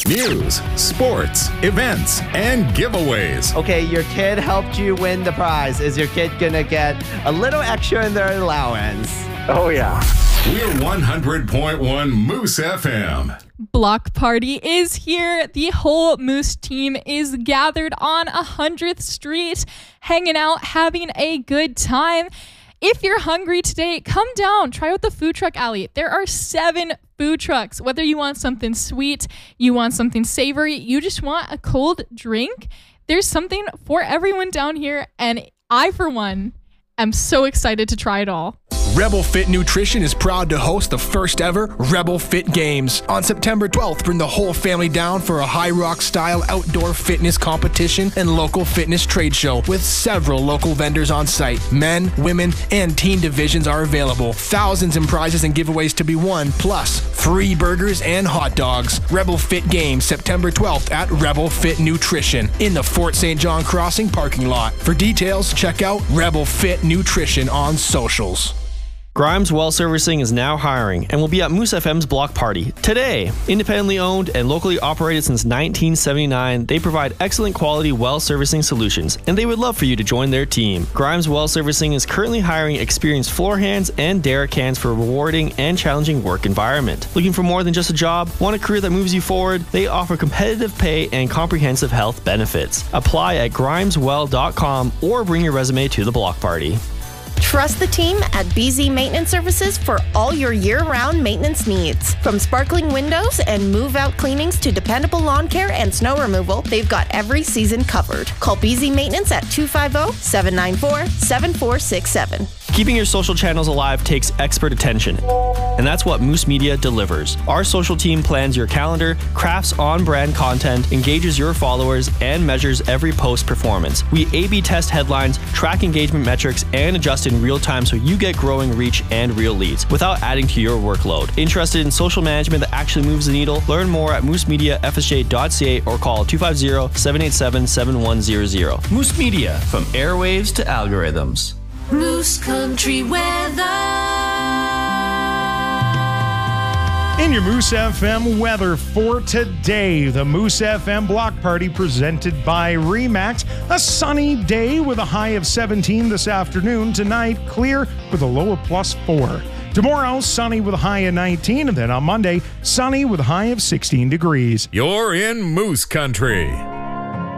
News, sports, events, and giveaways. Okay, your kid helped you win the prize. Is your kid gonna get a little extra in their allowance? Oh, yeah. We're 100.1 Moose FM. Block Party is here. The whole Moose team is gathered on 100th Street, hanging out, having a good time. If you're hungry today, come down. Try out the food truck alley. There are 7 food trucks. Whether you want something sweet, you want something savory, you just want a cold drink, there's something for everyone down here. And I, for one, am so excited to try it all. Rebel Fit Nutrition is proud to host the first ever Rebel Fit Games. On September 12th, bring the whole family down for a High Rock style outdoor fitness competition and local fitness trade show with several local vendors on site. Men, women, and teen divisions are available. Thousands in prizes and giveaways to be won, plus free burgers and hot dogs. Rebel Fit Games, September 12th at Rebel Fit Nutrition in the Fort St. John Crossing parking lot. For details, check out Rebel Fit Nutrition on socials. Grimes Well Servicing is now hiring and will be at Moose FM's Block Party today. Independently owned and locally operated since 1979, they provide excellent quality well servicing solutions, and they would love for you to join their team. Grimes Well Servicing is currently hiring experienced floor hands and derrick hands for a rewarding and challenging work environment. Looking for more than just a job? Want a career that moves you forward? They offer competitive pay and comprehensive health benefits. Apply at grimeswell.com or bring your resume to the Block Party. Trust the team at BZ Maintenance Services for all your year-round maintenance needs. From sparkling windows and move-out cleanings to dependable lawn care and snow removal, they've got every season covered. Call BZ Maintenance at 250-794-7467. Keeping your social channels alive takes expert attention, and that's what Moose Media delivers. Our social team plans your calendar, crafts on-brand content, engages your followers, and measures every post performance. We A/B test headlines, track engagement metrics, and adjust in real time so you get growing reach and real leads without adding to your workload. Interested in social management that actually moves the needle? Learn more at moosemediafsj.ca or call 250-787-7100. Moose Media, from airwaves to algorithms. Moose Country weather. In your Moose FM weather for today, the Moose FM Block Party presented by RE/MAX. A sunny day with a high of 17 this afternoon. Tonight, clear with a low of +4. Tomorrow, sunny with a high of 19. And then on Monday, sunny with a high of 16 degrees. You're in Moose Country.